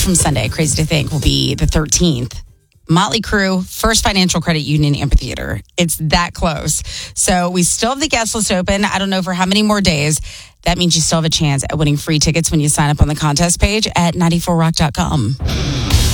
from Sunday, crazy to think, will be the 13th. Motley Crue, First Financial Credit Union Amphitheater. It's that close. So we still have the guest list open. I don't know for how many more days. That means you still have a chance at winning free tickets when you sign up on the contest page at 94rock.com.